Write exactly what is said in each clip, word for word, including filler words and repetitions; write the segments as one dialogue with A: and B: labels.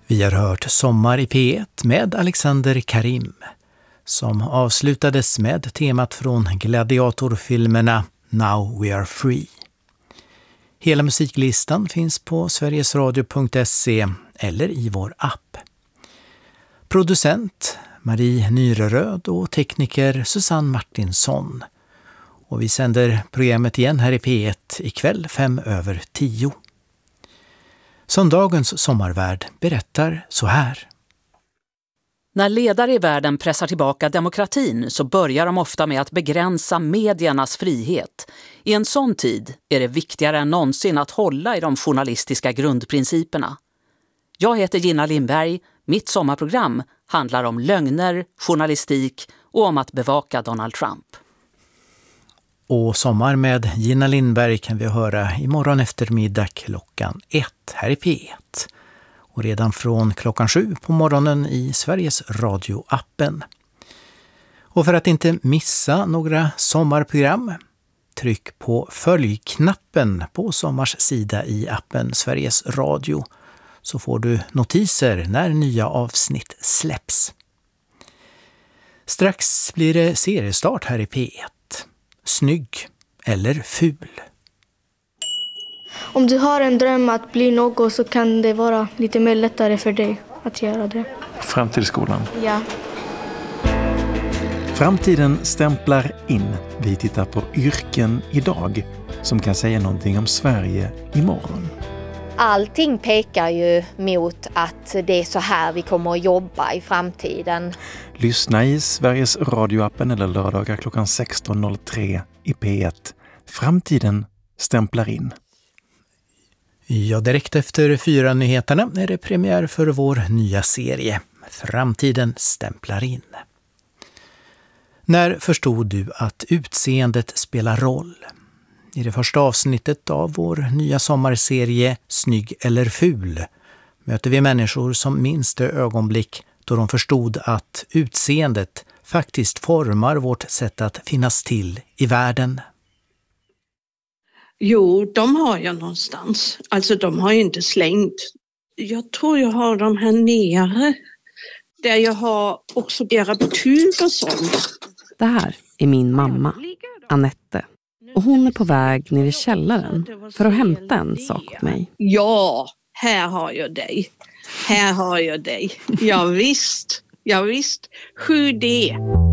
A: Vi har hört Sommar i P ett med Alexander Karim, som avslutades med temat från gladiatorfilmerna Now We Are Free. Hela musiklistan finns på sverigesradio punkt se eller i vår app. Producent Marie Nyreröd och tekniker Susanne Martinsson. Och vi sänder programmet igen här i P ett ikväll fem över tio. Söndagens sommarvärd berättar så här.
B: När ledare i världen pressar tillbaka demokratin så börjar de ofta med att begränsa mediernas frihet. I en sån tid är det viktigare än någonsin att hålla i de journalistiska grundprinciperna. Jag heter Gina Lindberg. Mitt sommarprogram handlar om lögner, journalistik och om att bevaka Donald Trump.
A: Och Sommar med Gina Lindberg kan vi höra imorgon eftermiddag klockan ett här i P ett. Och redan från klockan sju på morgonen i Sveriges Radio-appen. Och för att inte missa några sommarprogram, tryck på följknappen på Sommars sida i appen Sveriges Radio, så får du notiser när nya avsnitt släpps. Strax blir det seriestart här i P ett. Snygg eller ful?
C: Om du har en dröm att bli något så kan det vara lite mer lättare för dig att göra det.
D: Framtidsskolan.
C: Ja.
D: Framtiden stämplar in. Vi tittar på yrken idag som kan säga någonting om Sverige imorgon.
E: Allting pekar ju mot att det är så här vi kommer att jobba i framtiden.
D: Lyssna i Sveriges Radio-appen eller lördagar klockan sexton noll tre i P ett. Framtiden stämplar in.
A: Ja, direkt efter fyra nyheterna är det premiär för vår nya serie Framtiden stämplar in. När förstod du att utseendet spelar roll? I det första avsnittet av vår nya sommarserie Snygg eller ful möter vi människor som minns det ögonblick då de förstod att utseendet faktiskt formar vårt sätt att finnas till i världen.
F: Jo, de har jag någonstans. Alltså de har ju inte slängt. Jag tror jag har dem här nere. Där jag har också era betyg och sånt.
G: Det här är min mamma, Annette. Och hon är på väg ner i källaren för att hämta en sak åt mig.
F: Ja, här har jag dig. Här har jag dig. Ja visst, ja visst. sju D.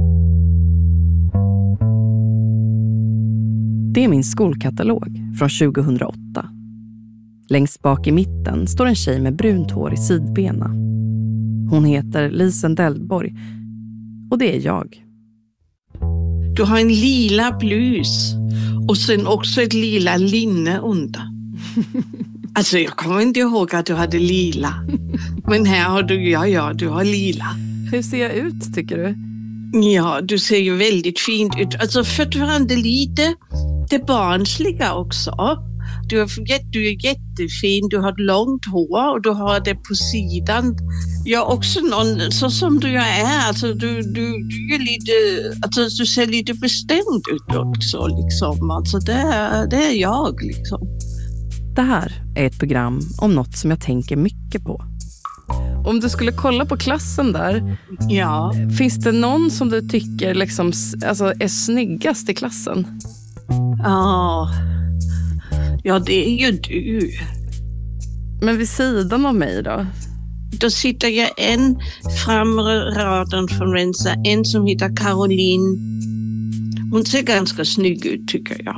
G: Det är min skolkatalog från tjugohundraåtta. Längst bak i mitten står en tjej med brunt hår i sidbena. Hon heter Lisen Deldborg och det är jag.
F: Du har en lila blus och sen också ett lila linne under. Alltså jag kommer inte ihåg att du hade lila. Men här har du, ja ja, du har lila.
G: Hur ser jag ut tycker du?
F: Ja, du ser ju väldigt fint ut. Alltså fortfarande lite det barnsliga också. Du är, du är jättefin, du har långt hår och du har det på sidan. Jag är också någon, så som du är, alltså du, du, du är lite, alltså du ser lite bestämd ut också liksom. Alltså det är, det är jag liksom.
G: Det här är ett program om något som jag tänker mycket på. Om du skulle kolla på klassen där,
F: ja.
G: Finns det någon som du tycker liksom, alltså, är snyggast i klassen?
F: Ja, ja det är ju du.
G: Men vid sidan av mig då?
F: Då sitter jag en framre raden från vänster, en som heter Caroline. Hon ser ganska snygg ut tycker jag.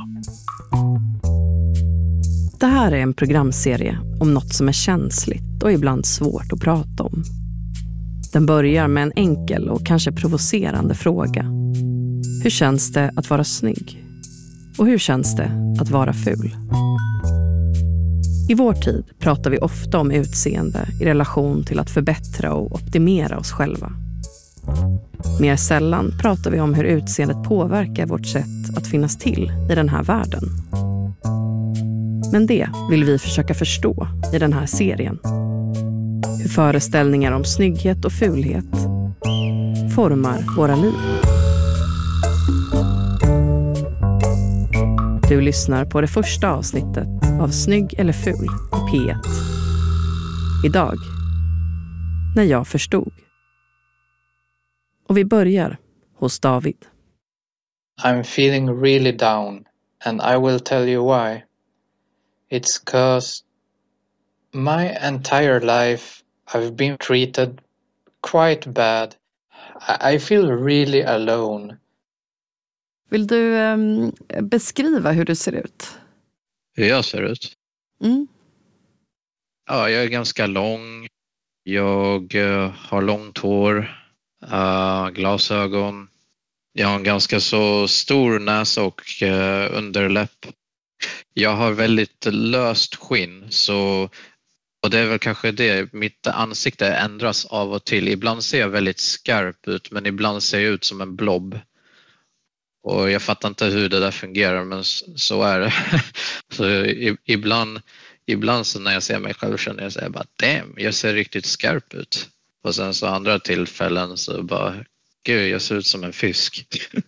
G: Det här är en programserie om något som är känsligt och ibland svårt att prata om. Den börjar med en enkel och kanske provocerande fråga. Hur känns det att vara snygg? Och hur känns det att vara ful? I vår tid pratar vi ofta om utseende i relation till att förbättra och optimera oss själva. Mer sällan pratar vi om hur utseendet påverkar vårt sätt att finnas till i den här världen. Men det vill vi försöka förstå i den här serien. Hur föreställningar om snygghet och fulhet formar våra liv. Du lyssnar på det första avsnittet av Snygg eller ful i P ett. Idag, när jag förstod. Och vi börjar hos David.
H: I'm feeling really down and I will tell you why. It's 'cause my entire life I've been treated quite bad. I feel really alone.
I: Vill du um, beskriva hur du ser ut?
J: Hur jag ser ut?
I: Mm.
J: Ja, jag är ganska lång. Jag uh, har långt hår, uh, glasögon. Jag har en ganska så stor näsa och uh, underläpp. Jag har väldigt löst skinn, så, och det är väl kanske det. Mitt ansikte ändras av och till. Ibland ser jag väldigt skarp ut, men ibland ser jag ut som en blob. Och jag fattar inte hur det där fungerar, men så är det. Så ibland, ibland så när jag ser mig själv känner jag så bara, damn, jag ser riktigt skarp ut. Och sen så andra tillfällen så bara, gud, jag ser ut som en fisk.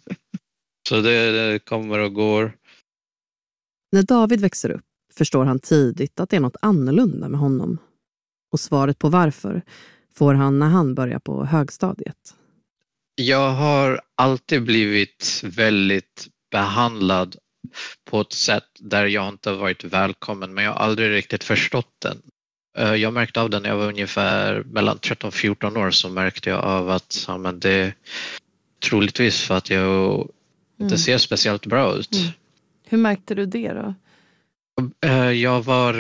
J: Så det, det kommer och går.
G: När David växer upp förstår han tidigt att det är något annorlunda med honom. Och svaret på varför får han när han börjar på högstadiet.
J: Jag har alltid blivit väldigt behandlad på ett sätt där jag inte varit välkommen, men jag har aldrig riktigt förstått den. Jag märkte av den när jag var ungefär mellan tretton fjorton år, så märkte jag av att ja, men det troligtvis för att jag inte mm. ser speciellt bra ut. Mm.
I: Hur märkte du det då?
J: Jag var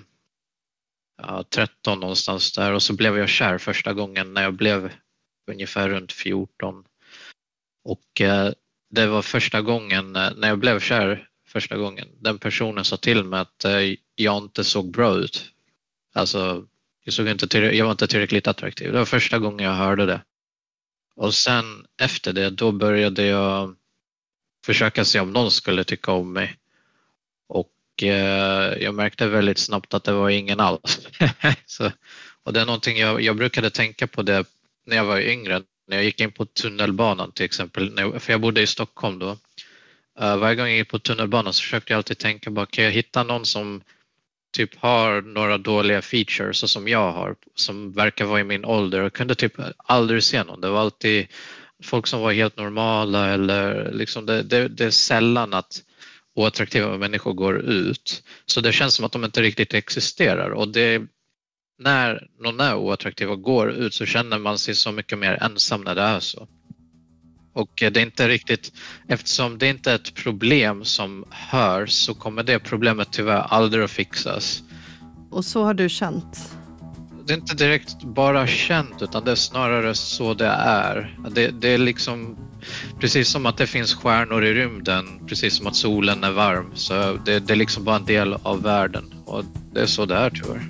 J: ja, tretton någonstans där, och så blev jag kär första gången när jag blev ungefär runt fjorton. Och eh, det var första gången när jag blev kär första gången. Den personen sa till mig att eh, jag inte såg bra ut. Alltså, jag, såg inte till, jag var inte tillräckligt attraktiv. Det var första gången jag hörde det. Och sen efter det, då började jag försöka se om någon skulle tycka om mig. Och eh, jag märkte väldigt snabbt att det var ingen alls. Så, och det är någonting jag, jag brukade tänka på det när jag var yngre, när jag gick in på tunnelbanan till exempel, för jag bodde i Stockholm då. Uh, varje gång jag gick på tunnelbanan så försökte jag alltid tänka bara, kan jag hitta någon som typ har några dåliga features så som jag har, som verkar vara i min ålder. Jag kunde typ aldrig se någon. Det var alltid folk som var helt normala, eller liksom det, det, det är sällan att oattraktiva människor går ut. Så det känns som att de inte riktigt existerar, och det när någon är oattraktiv och går ut så känner man sig så mycket mer ensam när det är så. Och det är inte riktigt, eftersom det inte är ett problem som hörs, så kommer det problemet tyvärr aldrig att fixas.
I: Och så har du känt?
J: Det är inte direkt bara känt, utan det är snarare så det är. Det, det är liksom precis som att det finns stjärnor i rymden, precis som att solen är varm. Så det, det är liksom bara en del av världen, och det är så det är tyvärr.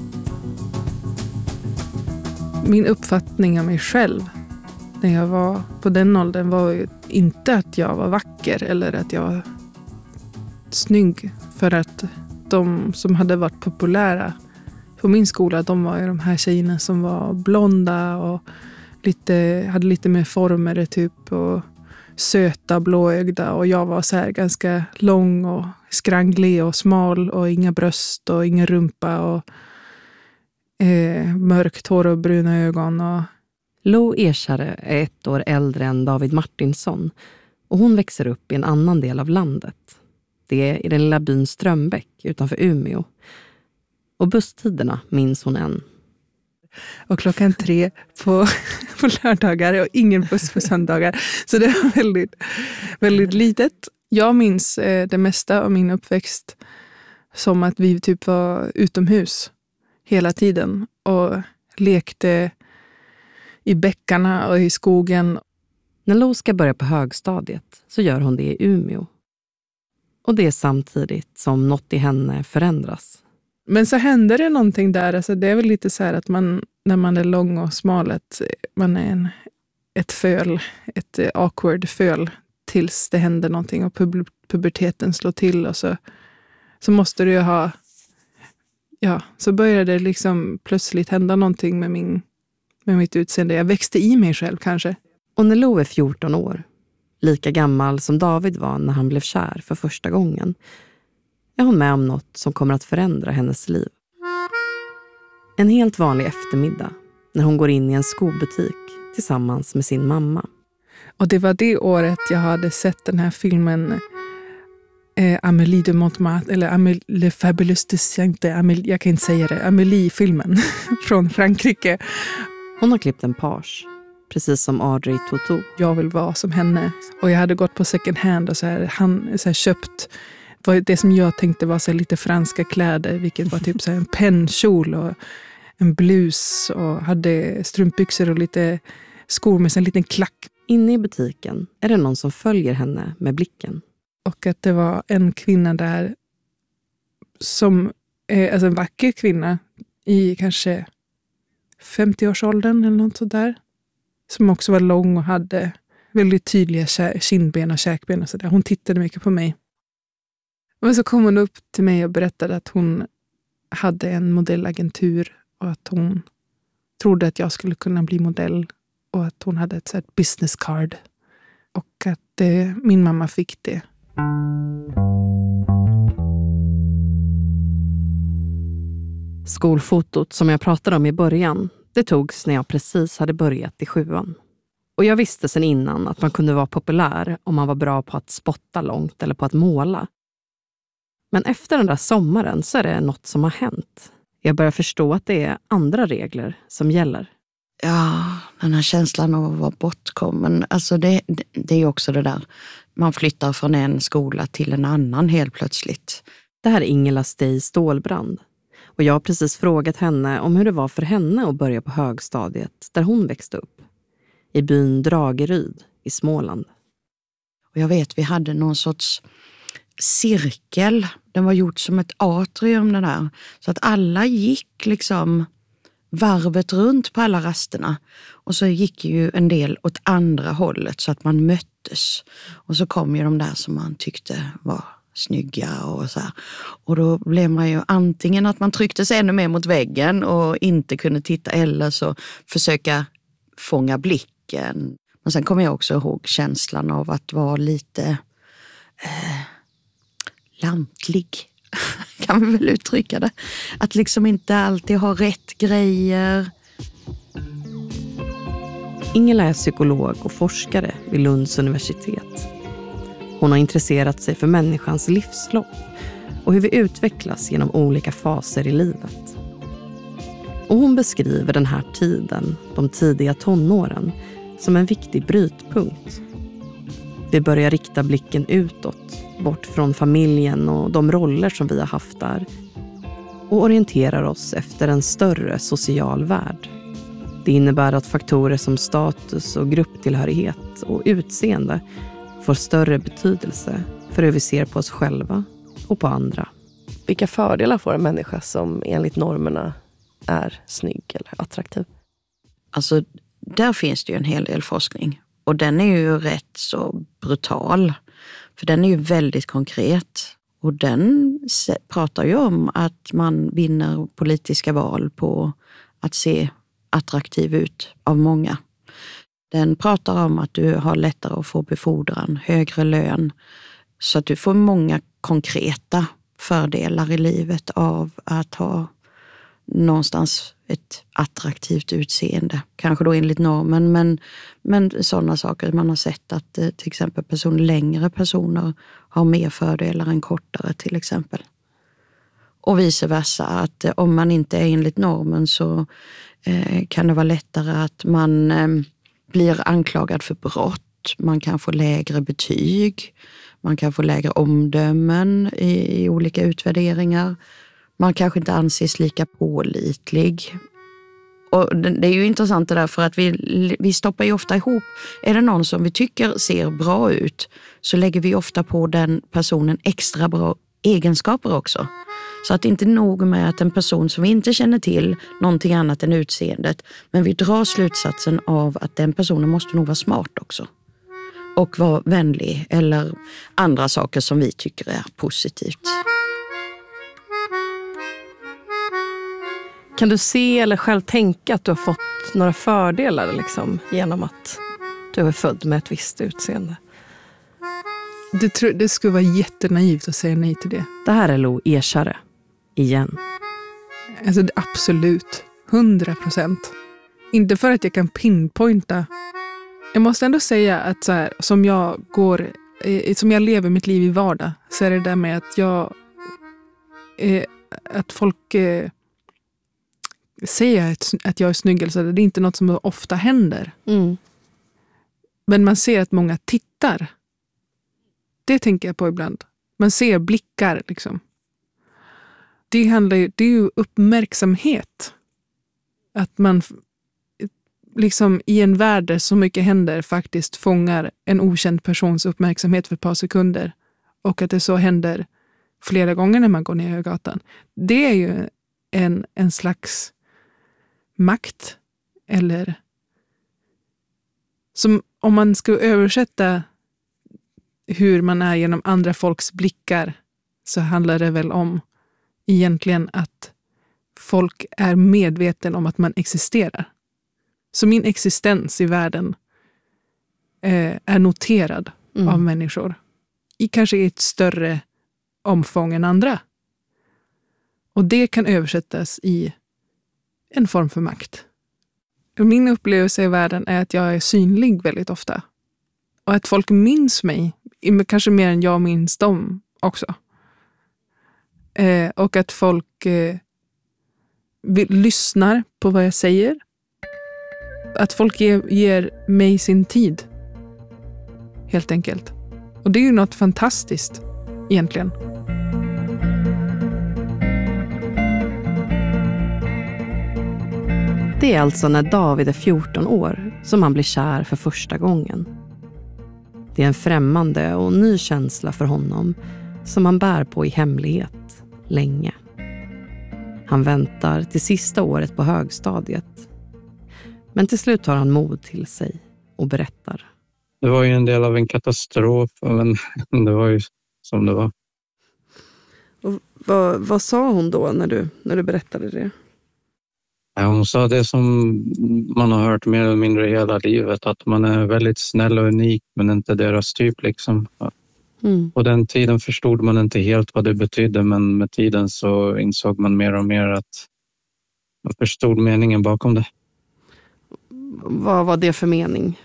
K: Min uppfattning av mig själv när jag var på den åldern var ju inte att jag var vacker eller att jag var snygg. För att de som hade varit populära på min skola, de var ju de här tjejerna som var blonda och lite, hade lite mer former typ, och söta, blåögda. Och jag var så här ganska lång och skranglig och smal och inga bröst och ingen rumpa och Eh, mörkt hår och bruna ögon. Och...
G: Lo Erkärre är ett år äldre än David Martinsson, och hon växer upp i en annan del av landet. Det är i den lilla byn Strömbäck utanför Umeå. Och busstiderna minns hon än.
K: Och klockan tre på, på lördagar och ingen buss på söndagar. Så det var väldigt, väldigt litet. Jag minns eh, det mesta av min uppväxt som att vi typ var utomhus hela tiden och lekte i bäckarna och i skogen.
G: När Lo ska börja på högstadiet så gör hon det i Umeå. Och det är samtidigt som något i henne förändras.
K: Men så händer det någonting där. Alltså det är väl lite så här att man, när man är lång och smal, att man är en, ett föl, ett awkward föl tills det händer någonting och pub- puberteten slår till, och så, så måste du ju ha, ja, så började det liksom plötsligt hända någonting med, min, med mitt utseende. Jag växte i mig själv kanske.
G: Och när Lo är fjorton år, lika gammal som David var när han blev kär för första gången, är hon med om något som kommer att förändra hennes liv. En helt vanlig eftermiddag när hon går in i en skobutik tillsammans med sin mamma.
K: Och det var det året jag hade sett den här filmen eh, Amélie de Montmartre, eller Amélie Le Fabulous Descent, Amélie, jag kan inte säga det, Amélie-filmen från Frankrike.
G: Hon har klippt en page, precis som Audrey Tautou.
K: Jag vill vara som henne. Och jag hade gått på second hand och så här, han, så här, köpt det som jag tänkte var så här, lite franska kläder, vilket var typ så här, en pennkjol och en blus och hade strumpbyxor och lite skor med en liten klack.
G: Inne i butiken är det någon som följer henne med blicken.
K: Och att det var en kvinna där som, eh, alltså en vacker kvinna i kanske femtio-årsåldern eller något sådär. Som också var lång och hade väldigt tydliga kindben och käkben och sådär. Hon tittade mycket på mig. Och så kom hon upp till mig och berättade att hon hade en modellagentur och att hon trodde att jag skulle kunna bli modell och att hon hade ett så här business card och att eh, min mamma fick det.
G: Skolfotot som jag pratade om i början, det togs när jag precis hade börjat i sjuan. Och jag visste sedan innan att man kunde vara populär om man var bra på att spotta långt eller på att måla. Men efter den där sommaren så är det något som har hänt. Jag börjar förstå att det är andra regler som gäller.
L: Ja, den här känslan av att vara bortkommen. Alltså det, det är också det där. Man flyttar från en skola till en annan helt plötsligt.
G: Det här är Ingela Stey Stålbrand. Och jag har precis frågat henne om hur det var för henne att börja på högstadiet där hon växte upp. I byn Drageryd i Småland.
L: Och jag vet, vi hade någon sorts cirkel. Den var gjort som ett atrium den där. Så att alla gick liksom varvet runt på alla rasterna. Och så gick ju en del åt andra hållet så att man möttes. Och så kom ju de där som man tyckte var snygga och så här. Och då blev man ju antingen att man tryckte sig ännu mer mot väggen och inte kunde titta, eller så försöka fånga blicken. Men sen kommer jag också ihåg känslan av att vara lite eh, lantlig. Kan vi väl uttrycka det. Att liksom inte alltid ha rätt grejer.
G: Ingela är psykolog och forskare vid Lunds universitet. Hon har intresserat sig för människans livslopp och hur vi utvecklas genom olika faser i livet. Och hon beskriver den här tiden, de tidiga tonåren, som en viktig brytpunkt. Vi börjar rikta blicken utåt, bort från familjen och de roller som vi har haft där, och orienterar oss efter en större social värld. Det innebär att faktorer som status och grupptillhörighet och utseende får större betydelse för hur vi ser på oss själva och på andra.
M: Vilka fördelar får en människa som enligt normerna är snygg eller attraktiv?
L: Alltså, där finns det ju en hel del forskning. Och den är ju rätt så brutal. För den är ju väldigt konkret. Och den pratar ju om att man vinner politiska val på att se attraktiv ut av många. Den pratar om att du har lättare att få befordran, högre lön. Så att du får många konkreta fördelar i livet av att ha någonstans ett attraktivt utseende. Kanske då enligt normen, men, men sådana saker man har sett att till exempel person, längre personer har mer fördelar än kortare till exempel. Och vice versa, att om man inte är enligt normen så eh, kan det vara lättare att man eh, blir anklagad för brott. Man kan få lägre betyg, man kan få lägre omdömen i, i olika utvärderingar. Man kanske inte anses lika pålitlig. Och det är ju intressant det där, för att vi, vi stoppar ju ofta ihop. Är det någon som vi tycker ser bra ut så lägger vi ofta på den personen extra bra egenskaper också. Så att det inte är nog med att en person som vi inte känner till någonting annat än utseendet, men vi drar slutsatsen av att den personen måste nog vara smart också. Och vara vänlig eller andra saker som vi tycker är positivt.
M: Kan du se eller själv tänka att du har fått några fördelar liksom, genom att du är född med ett visst utseende?
K: Det, tror, det skulle vara jättenaivt att säga nej till det.
G: Det här är Lo Erkärre. Igen.
K: Alltså absolut. Hundra procent. inte för att jag kan pinpointa. Jag måste ändå säga att så här, som jag går, eh, som jag lever mitt liv i vardag, så är det där med att jag, eh, att folk eh, säger att, att jag är snygg. Alltså, det är inte något som ofta händer.
I: Mm.
K: Men man ser att många tittar. Det tänker jag på ibland. Man ser blickar liksom. Det handlar ju, det är ju uppmärksamhet. Att man liksom i en värld där så mycket händer faktiskt fångar en okänd persons uppmärksamhet för ett par sekunder. Och att det så händer flera gånger när man går ner i gatan. Det är ju en, en slags makt. Eller som om man ska översätta hur man är genom andra folks blickar, så handlar det väl om egentligen att folk är medveten om att man existerar. Så min existens i världen eh, är noterad mm. av människor. I kanske ett större omfång än andra. Och det kan översättas i en form för makt. Och min upplevelse i världen är att jag är synlig väldigt ofta. Och att folk minns mig, kanske mer än jag minns dem också. Eh, och att folk eh, vill, lyssnar på vad jag säger. Att folk ger, ger mig sin tid. Helt enkelt. Och det är ju något fantastiskt egentligen.
G: Det är alltså när David är fjorton år som han blir kär för första gången. Det är en främmande och ny känsla för honom som han bär på i hemlighet länge. Han väntar till sista året på högstadiet. Men till slut tar han mod till sig och berättar.
N: Det var ju en del av en katastrof, men det var ju som det var.
I: Och vad, vad sa hon då när du, när du berättade det?
N: Ja, hon sa det som man har hört mer eller mindre hela livet. Att man är väldigt snäll och unik, men inte deras typ liksom. Mm. På den tiden förstod man inte helt vad det betydde, men med tiden så insåg man mer och mer att man förstod meningen bakom det.
I: Vad var det för mening?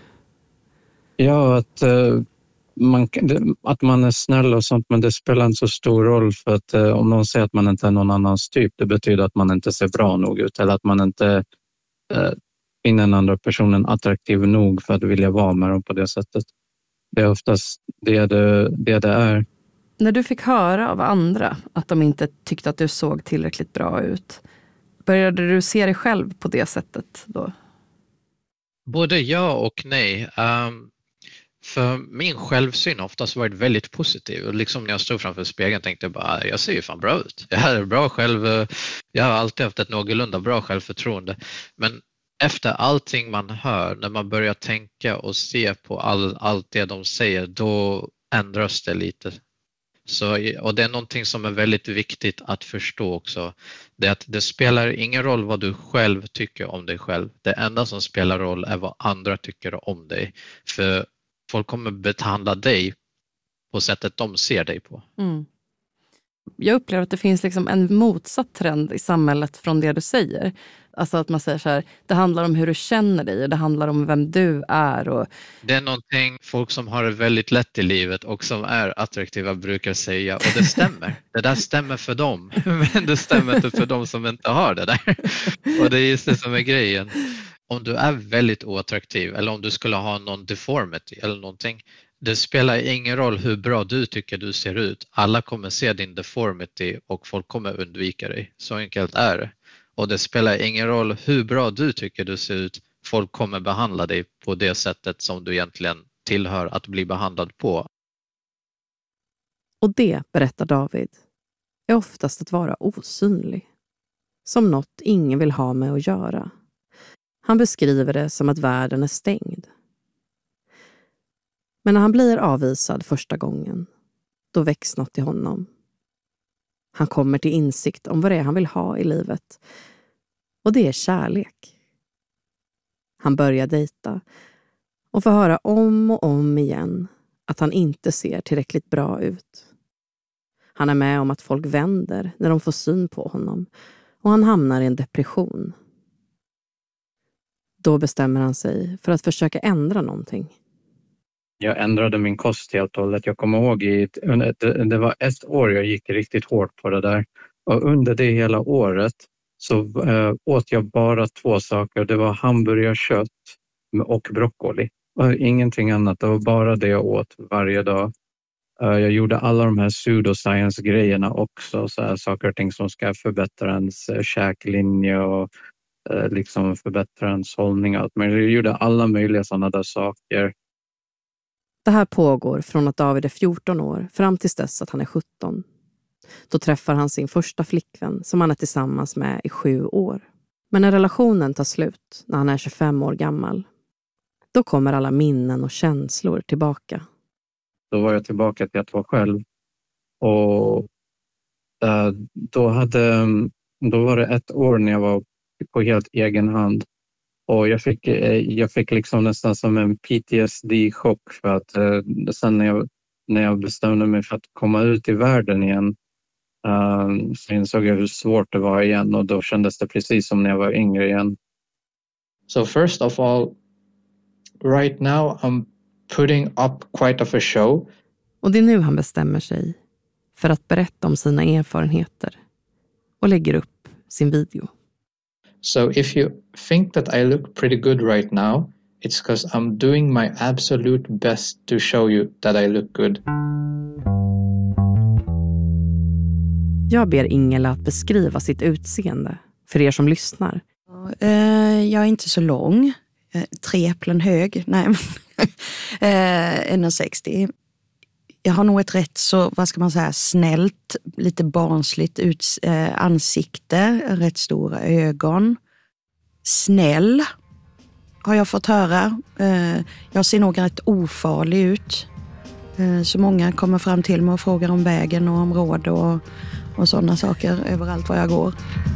N: Ja, att, uh, man, att man är snäll och sånt, men det spelar inte så stor roll. För att uh, om någon säger att man inte är någon annans typ, det betyder att man inte ser bra nog ut. Eller att man inte uh, finner den andra personen attraktiv nog för att vilja vara med dem på det sättet. Det är oftast det det, det det är.
I: När du fick höra av andra att de inte tyckte att du såg tillräckligt bra ut, började du se dig själv på det sättet då?
J: Både ja och nej. Um, för min självsyn oftast varit väldigt positiv. Och liksom när jag stod framför spegeln tänkte jag bara, jag ser ju fan bra ut. Jag har bra själv, jag har alltid haft ett någorlunda bra självförtroende. Men efter allting man hör, när man börjar tänka och se på all, allt det de säger, då ändras det lite. Så, och det är någonting som är väldigt viktigt att förstå också. Det är att det spelar ingen roll vad du själv tycker om dig själv. Det enda som spelar roll är vad andra tycker om dig. För folk kommer behandla dig på sättet de ser dig på.
I: Mm. Jag upplever att det finns liksom en motsatt trend i samhället från det du säger. Alltså att man säger så här, det handlar om hur du känner dig och det handlar om vem du är. Och...
J: Det är någonting folk som har det väldigt lätt i livet och som är attraktiva brukar säga, och det stämmer. Det där stämmer för dem, men det stämmer inte för dem som inte har det där. Och det är just det som är grejen. Om du är väldigt oattraktiv eller om du skulle ha någon deformity eller någonting, det spelar ingen roll hur bra du tycker du ser ut. Alla kommer se din deformity och folk kommer undvika dig. Så enkelt är det. Och det spelar ingen roll hur bra du tycker du ser ut. Folk kommer behandla dig på det sättet som du egentligen tillhör att bli behandlad på.
G: Och det, berättar David, är oftast att vara osynlig. Som något ingen vill ha med att göra. Han beskriver det som att världen är stängd. Men när han blir avvisad första gången, då väcks något i honom. Han kommer till insikt om vad det är han vill ha i livet. Och det är kärlek. Han börjar dejta och får höra om och om igen att han inte ser tillräckligt bra ut. Han är med om att folk vänder när de får syn på honom och han hamnar i en depression. Då bestämmer han sig för att försöka ändra någonting.
N: Jag ändrade min kost helt och hållet. Jag kommer ihåg i det, det var ett år jag gick riktigt hårt på det där. Och under det hela året så äh, åt jag bara två saker. Det var hamburgerkött och broccoli. Och ingenting annat. Det var bara det jag åt varje dag. Äh, jag gjorde alla de här pseudoscience-grejerna också. Så här, saker och ting som ska förbättra ens äh, käklinje och äh, liksom förbättra ens hållning. Men jag gjorde alla möjliga sådana där saker.
G: Det här pågår från att David är fjorton år fram tills dess att han är sjutton. Då träffar han sin första flickvän som han är tillsammans med i sju år. Men när relationen tar slut när han är tjugofem år gammal, då kommer alla minnen och känslor tillbaka.
N: Då var jag tillbaka till att vara själv. Och äh, då, hade, då var det ett år när jag var på helt egen hand. Och jag fick, jag fick liksom nästan som en P T S D-chock för att eh, sen när jag, när jag bestämde mig för att komma ut i världen igen eh, så insåg jag hur svårt det var igen och då kändes det precis som när jag var yngre igen.
H: So first of all, right now I'm putting up quite of a show.
G: Och det är nu han bestämmer sig för att berätta om sina erfarenheter och lägger upp sin video.
H: So if you think that I look pretty good right now, it's because I'm doing my absolute best to show you that I look good.
G: Jag ber Ingela att beskriva sitt utseende för er som lyssnar.
L: Jag är inte så lång. Tre äpplen hög. Nej. en komma sextio. Jag har nog ett rätt så, vad ska man säga, snällt, lite barnsligt ut, eh, ansikte, rätt stora ögon. Snäll har jag fått höra. Eh, jag ser nog rätt ofarlig ut. Eh, så många kommer fram till mig och frågar om vägen och om råd och, och sådana saker överallt var jag går.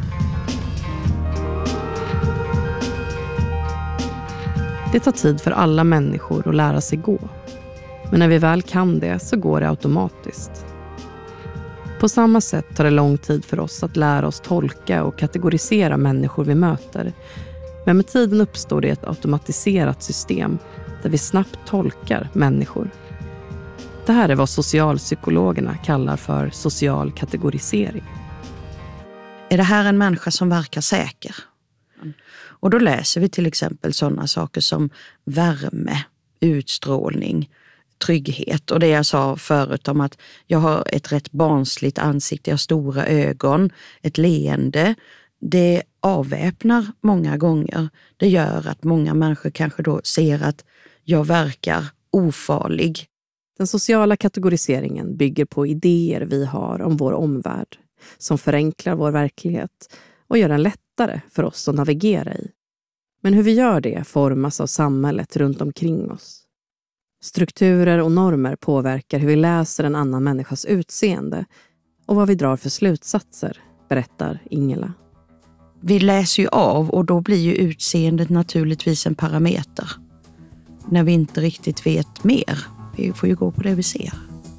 G: Det tar tid för alla människor att lära sig gå. Men när vi väl kan det så går det automatiskt. På samma sätt tar det lång tid för oss att lära oss tolka och kategorisera människor vi möter. Men med tiden uppstår det ett automatiserat system där vi snabbt tolkar människor. Det här är vad socialpsykologerna kallar för social kategorisering.
L: Är det här en människa som verkar säker? Och då läser vi till exempel sådana saker som värme, utstrålning, trygghet. Och det jag sa förut om att jag har ett rätt barnsligt ansikte, jag har stora ögon, ett leende. Det avväpnar många gånger. Det gör att många människor kanske då ser att jag verkar ofarlig.
G: Den sociala kategoriseringen bygger på idéer vi har om vår omvärld som förenklar vår verklighet och gör den lättare för oss att navigera i. Men hur vi gör det formas av samhället runt omkring oss. Strukturer och normer påverkar hur vi läser en annan människas utseende och vad vi drar för slutsatser, berättar Ingela.
L: Vi läser ju av och då blir ju utseendet naturligtvis en parameter. När vi inte riktigt vet mer. Vi får ju gå på det vi ser.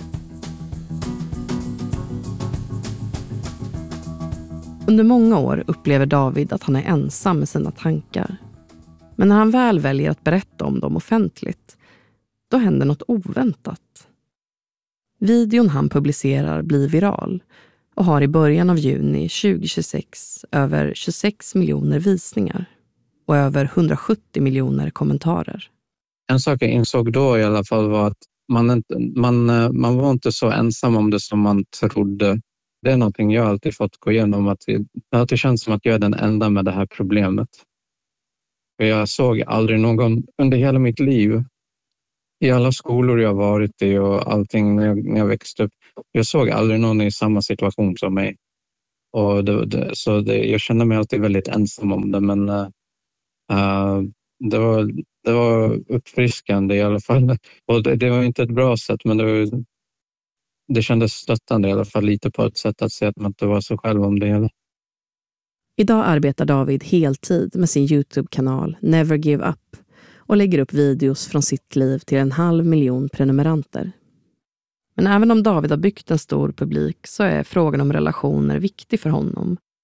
G: Under många år upplever David att han är ensam med sina tankar. Men när han väl väljer att berätta om dem offentligt, då händer något oväntat. Videon han publicerar blir viral och har i början av juni tjugohundratjugosex över tjugosex miljoner visningar och över hundrasjuttio miljoner kommentarer.
N: En sak jag insåg då i alla fall var att man, inte, man, man var inte så ensam om det som man trodde. Det är någonting jag alltid fått gå igenom. Att det har alltid känts som att jag är den enda med det här problemet. För jag såg aldrig någon under hela mitt liv, i alla skolor jag varit i och allting när jag, när jag växte upp. Jag såg aldrig någon i samma situation som mig. Och det, det, så det, jag kände mig alltid väldigt ensam om det. Men uh, det, var, det var uppfriskande i alla fall. Och det, det var inte ett bra sätt, men det, var, det kändes stöttande i alla fall lite på ett sätt att se att man inte var så själv om det hela.
G: Idag arbetar David heltid med sin YouTube-kanal Never Give Up och lägger upp videos från sitt liv till en halv miljon prenumeranter. Men även om David har byggt en stor publik så är frågan om relationer viktig för honom.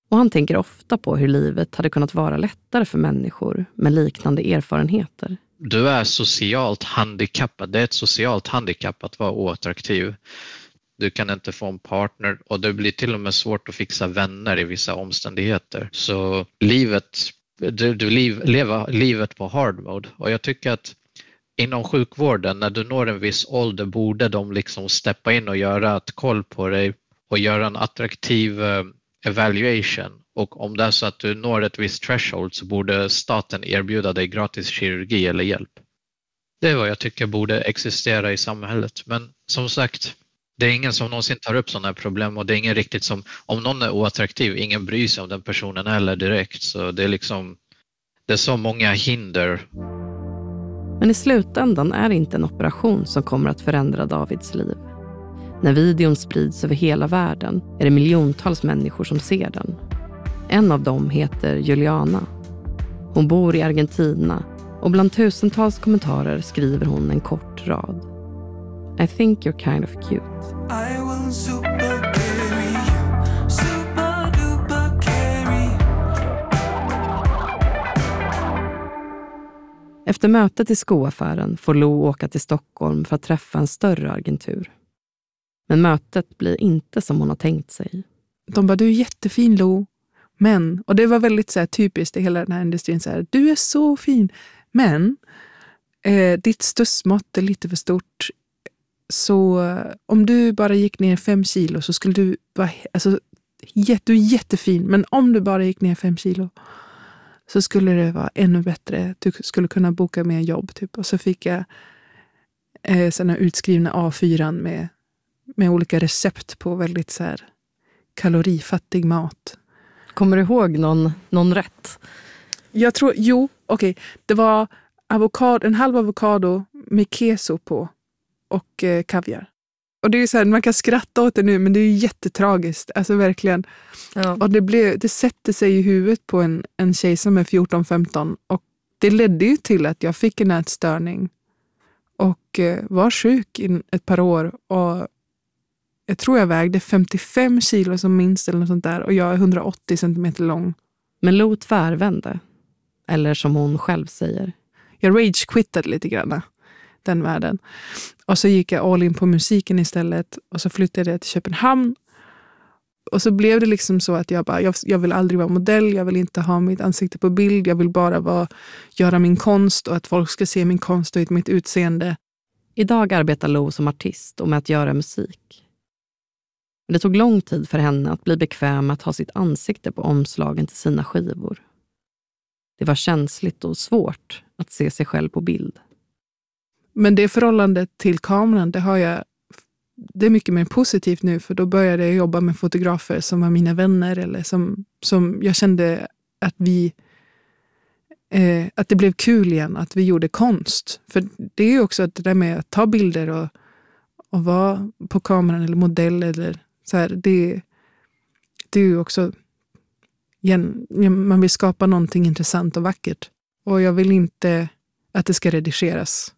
G: Och han tänker ofta på hur livet hade kunnat vara lättare för människor med liknande erfarenheter.
J: Du är socialt handikappad. Det är ett socialt handikapp att vara oattraktiv. Du kan inte få en partner och det blir till och med svårt att fixa vänner i vissa omständigheter. Så livet, du, du liv, lever livet på hard mode. Och jag tycker att inom sjukvården, när du når en viss ålder, borde de liksom steppa in och göra ett koll på dig och göra en attraktiv uh, evaluation. Och om det är så att du når ett visst threshold så borde staten erbjuda dig gratis kirurgi eller hjälp. Det är vad jag tycker borde existera i samhället. Men som sagt, det är ingen som någonsin tar upp sådana här problem och det är ingen riktigt som, om någon är oattraktiv, ingen bryr sig om den personen heller direkt. Så det är liksom, det är så många hinder.
G: Men i slutändan är det inte en operation som kommer att förändra Davids liv. När videon sprids över hela världen är det miljontals människor som ser den. En av dem heter Juliana. Hon bor i Argentina och bland tusentals kommentarer skriver hon en kort rad. I think you're kind of cute.
O: I will super carry you, super duper carry.
G: Efter mötet i skoaffären får Lo åka till Stockholm för att träffa en större agentur. Men mötet blir inte som hon har tänkt sig.
K: De bara, du är jättefin Lo. Men, och det var väldigt så här, typiskt i hela den här industrin, så här, du är så fin. Men eh, ditt stussmått är lite för stort. Så eh, om du bara gick ner fem kilo så skulle du vara, alltså, jätte, du är jättefin. Men om du bara gick ner fem kilo så skulle det vara ännu bättre. Du skulle kunna boka mer jobb typ. Och så fick jag eh, såna utskrivna A fyra med, med olika recept på väldigt så här kalorifattig mat.
G: Kommer du ihåg någon, någon rätt?
K: Jag tror, jo, okej. Okay. Det var avokado, en halv avokado med keso på och eh, kaviar. Och det är ju så här, man kan skratta åt det nu, men det är ju jättetragiskt. Alltså verkligen. Ja. Och det, blev, det sätter sig i huvudet på en, en tjej som är fjorton femton. Och det ledde ju till att jag fick en ätstörning. Och eh, var sjuk i ett par år. Och jag tror jag vägde femtiofem kilo som minst eller något sånt där. Och jag är hundraåttio centimeter lång.
G: Men Lo tvärvände. Eller som hon själv säger.
K: Jag rage-quittade lite grann den världen. Och så gick jag all in på musiken istället. Och så flyttade jag till Köpenhamn. Och så blev det liksom så att jag bara, jag, jag vill aldrig vara modell. Jag vill inte ha mitt ansikte på bild. Jag vill bara vara, göra min konst. Och att folk ska se min konst och mitt utseende.
G: Idag arbetar Lo som artist och med att göra musik. Det tog lång tid för henne att bli bekväm med att ha sitt ansikte på omslagen till sina skivor. Det var känsligt och svårt att se sig själv på bild.
K: Men det förhållandet till kameran, det har jag, det är mycket mer positivt nu, för då började jag jobba med fotografer som var mina vänner eller som, som jag kände att vi eh, att det blev kul igen, att vi gjorde konst. För det är ju också det där med att ta bilder och, och vara på kameran eller modell eller så här, det, det är ju också igen, man vill skapa någonting intressant och vackert. Och jag vill inte att det ska redigeras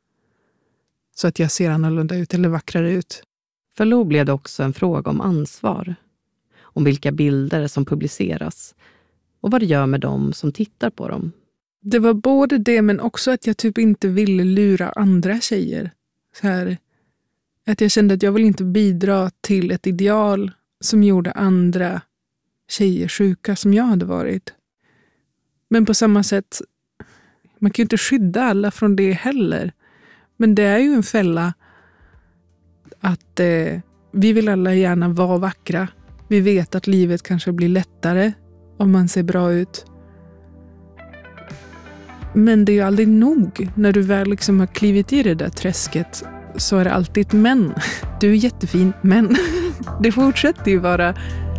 K: så att jag ser annorlunda ut eller vackrare ut.
G: För Lo blev det också en fråga om ansvar. Om vilka bilder som publiceras. Och vad det gör med dem som tittar på dem.
K: Det var både det, men också att jag typ inte ville lura andra tjejer. Så här, att jag kände att jag vill inte bidra till ett ideal som gjorde andra tjejer sjuka som jag hade varit. Men på samma sätt, man kan ju inte skydda alla från det heller. Men det är ju en fälla att eh, vi vill alla gärna vara vackra. Vi vet att livet kanske blir lättare om man ser bra ut. Men det är ju aldrig nog. När du väl liksom har klivit i det där träsket så är det alltid ett men. Du är jättefin, men det fortsätter ju vara